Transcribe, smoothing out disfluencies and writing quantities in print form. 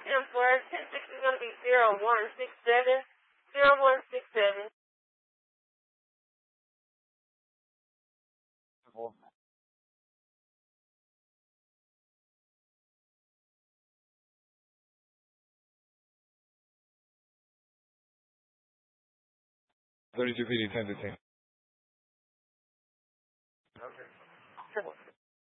And for 10-6 is going to be 0167. 0167. $32 PD 10 to 10.